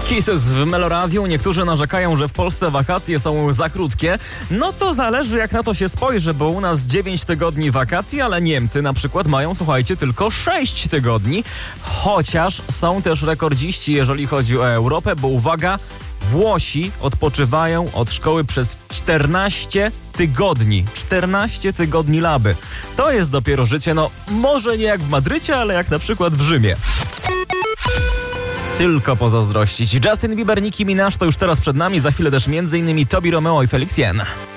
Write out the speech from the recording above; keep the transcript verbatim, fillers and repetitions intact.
Kisses w Meloradiu. Niektórzy narzekają, że w Polsce wakacje są za krótkie. No to zależy, jak na to się spojrzy, bo u nas dziewięć tygodni wakacji, ale Niemcy na przykład mają, słuchajcie, tylko sześć tygodni. Chociaż są też rekordziści, jeżeli chodzi o Europę, bo uwaga, Włosi odpoczywają od szkoły przez czternaście tygodni. czternaście tygodni laby. To jest dopiero życie, no może nie jak w Madrycie, ale jak na przykład w Rzymie. Tylko pozazdrościć. Justin Bieber, Nicki Minaj to już teraz przed nami, za chwilę też między innymi Tobi Romeo i Felix Jen.